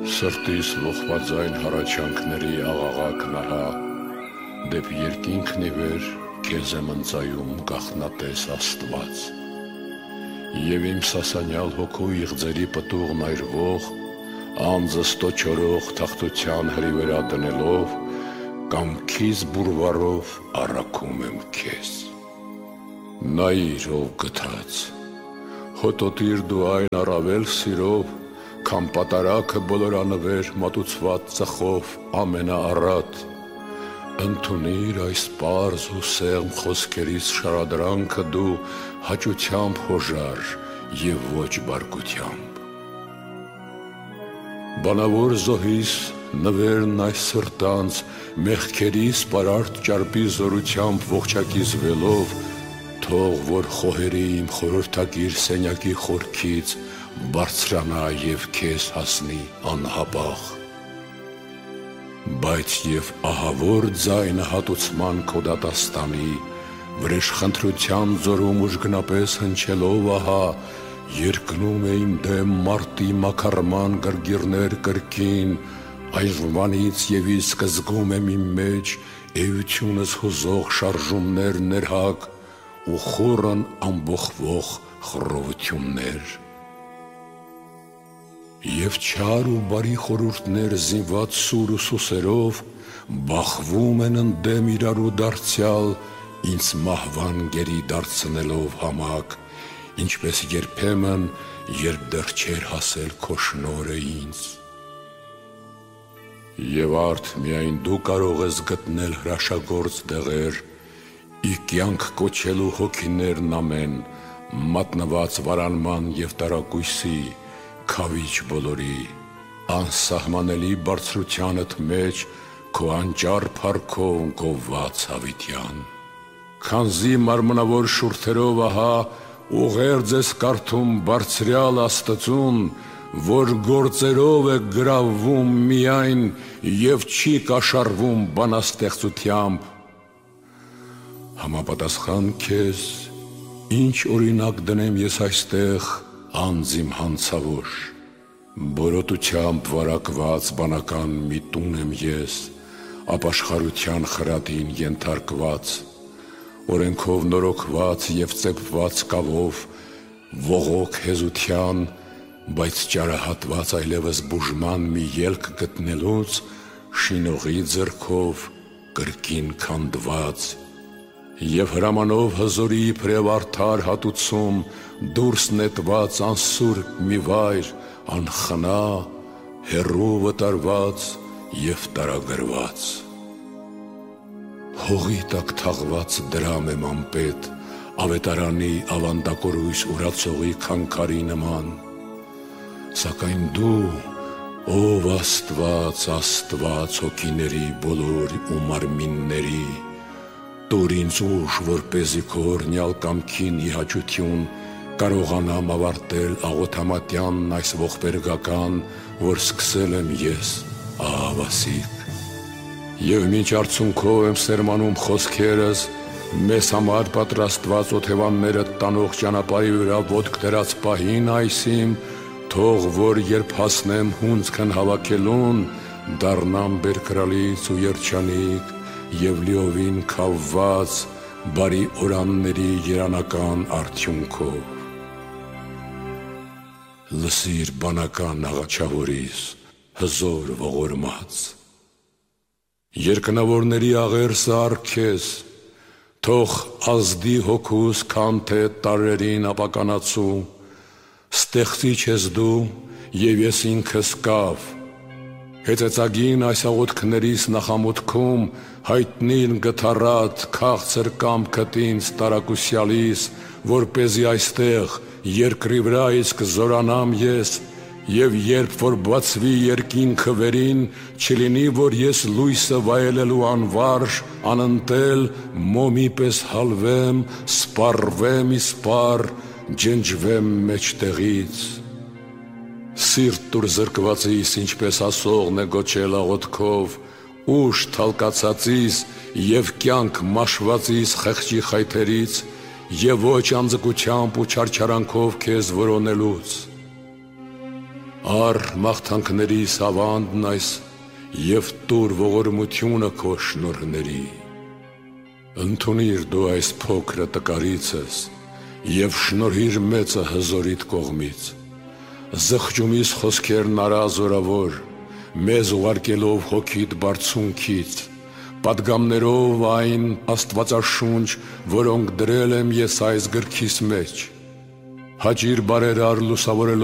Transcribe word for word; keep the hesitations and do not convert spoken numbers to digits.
Սրտիս ողբաձայն հառաչանքների աղաղակ նահա, դեպ երկինքն ի վեր քեզ եմ ընծայում գաղտնատես Աստված։ Եվ իմ սասանյալ հոգու իղձերի պտուղն այրվող, անձս տոչորող թախտության հրի վրա դնելով, կամքիս բուրվարով առաքում եմ քեզ։ Նայիր ով գթած, հոտոտիր դու այն առավել սիրով, քան պատարագը բոլորանվեր մատուցված ծխով ամենաառատ, ընդունիր այս պարզ ու սեղմ խոսքերից շարադրանքը դու հաճությամբ հոժար և ոչ բարկությամբ։ Բանավոր զոհիս նվերն այս սրտանց մեղքերիս պարարտ ճարպի զորությամբ ողջակիզվելով, թող որ խոհերի իմ խորհրդակիր սենյակի խորքից բարձրանա և քեզ հասնի անհապաղ։ Բայց և ահավոր ձայնը հատուցման քո դատաստանի, վրեժխնդրության ձորում ուժգնապես հնչելով ահա, երկնում է իմ դեմ մարտի մաքարման գրգիրներ կրկին, այժմանից և իսկ զգում եմ իմ մեջ էությունս հուզող շարժումներ ներհակ ու խորն ամբոխվող խռովություններ։ Եվ չար ու բարի խորհուրդներ զինված սուր ու սուսերով բախվում են ընդդեմ իրարու դարձյալ, ինձ մահվան գերի դարձնելով համակ, ինչպես երբեմն, երբ դեռ չէր հասել քո շնորհը ինձ։ Եվ արդ միայն դու կարող ես գտնել հրաշագործ դեղեր, ի կյանք կոչելու հոգիներն ամեն, մատնված վարանման և տարակույսի, քավիչ բոլորի, անսահմանելի բարձրությանդ մեջ քո անճար փառքով գովված հավիտյան։ Քանզի մարմնավոր շուրթերով ահա ուղերձ ես կարդում բարձրյալ Աստծուն, որ գործերով է գրավվում միայն և չի կաշառվում բանաստեղծությամբ։ Համապատասխան քեզ, ինչ օրինակ դնեմ ես այստեղ անձ իմ հանցավոր, բորոտությամբ վարակված բանական մի տուն եմ ես, ապաշխարության խրատին ենթարկված, օրենքով նորոգված և ծեփված կավով, ողոք հեզության, բայց ճարահատված այլևս բուժման մի ելք գտնելուց, շինողի ձեռքով կրկին քանդված, և հրամանով հզորի իբրև արդար հատուցում դուրս նետված անսուրբ մի վայր, անխնա, հեռու վտարված և տարագրված։ Հողի տակ թաղված դրամ եմ անպետ, ավետարանի ավանդակորույս ուրացողի քանքարի նման, սակայն դու, ով Աստված, Աստված հոգիների բոլոր ու մարմինների, տուր ինձ ուժ, որպեսզի քո օրհնյալ կամքին ի հաճություն կարողանամ ավարտել աղոթամատյանն այս ողբերգական, որ սկսել եմ ես, ահավասիկ։ Եվ մինչ արցունքով եմ սերմանում խոսքերս, մեզ համար պատրաստված օթևանները տանող ճանապարհի վրա ոտք դրած պահին այսիմ, թող որ երբ հասնեմ հունձքն հավաքելուն, դառնամ բերկրալից ու երջանիկ և լիովին քավված բարի օրանների երանական արդյունքով։ Լսիր բանական աղաչավորիս, հզոր ողորմած, երկնավորների աղերսը առ-քեզ, թող ազդի հոգուս քան թե տարրերին ապականացու, ստեղծիչ ես դու և ես ինքս կավ, հեծեծագին այս աղոթքներիս նախամուտքում հայտնին գթառատ քաղցր կամքդ ինձ տարակուսյալիս, որպեսզի այստեղ երկրի վրա իսկ զորանամ ես, և երբ որ բացվի երկինքը վերին, չլինի, որ ես լույսը վայելելու անվարժ, անընտել, մոմի պես հալվեմ, սպառվեմ իսպառ, ջնջվեմ մեջտեղից։ Սիրտ տուր զրկվածիս, ինչպես ասողն է գոչել աղոթքով, ուժ թալկացածիս և կյանք մաշվածիս խեղճի խայթերից, և ոչ անձկությամբ ու չարչարանքով քեզ որոնելուց։ Առ մաղթանքներիս ավանդն այս և տուր ողորմությունը քո շնորհների։ Ընդունիր դու այս փոքրը տկարիցս և շնորհիր մեծը հզորիդ կողմից։ Զղջումիս խոսքերն արա զորավոր, մեզ ուղարկելով հոգիդ բարձունքից, պատգամներով այն աստվածաշունչ, որոնք դրել եմ ես այս գրքիս մեջ։ Հաճիր բարերար լուսավորելով